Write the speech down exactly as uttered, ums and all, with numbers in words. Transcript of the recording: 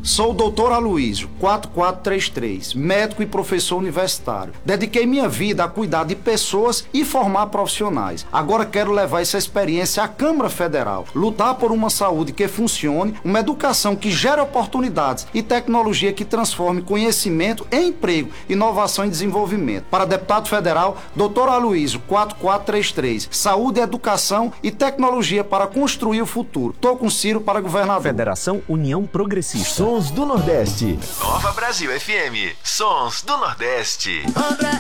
Sou o doutor Aloysio, quatro quatro três três, médico e professor universitário. Dediquei minha vida a cuidar de pessoas e formar profissionais. Agora quero levar essa experiência à Câmara Federal, lutar por uma saúde que funcione, uma educação que gere oportunidades e tecnologia que transforme conhecimento em emprego, inovação e desenvolvimento. Para deputado federal, doutor Aloysio, quatro quatro três três. Saúde, educação e tecnologia para construir o futuro. Tô com Ciro para governador. Federação União Progressista. Sons do Nordeste. Nova Brasil F M. Sons do Nordeste.